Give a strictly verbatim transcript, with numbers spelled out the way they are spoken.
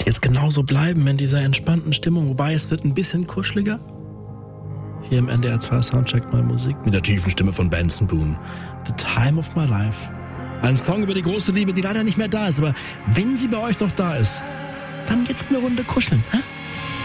jetzt genauso bleiben in dieser entspannten Stimmung, wobei es wird ein bisschen kuscheliger. Hier im N D R zwei Soundcheck Neue Musik mit der tiefen Stimme von Benson Boone. The Time of My Life. Ein Song über die große Liebe, die leider nicht mehr da ist, aber wenn sie bei euch noch da ist, dann geht's eine Runde kuscheln, hä?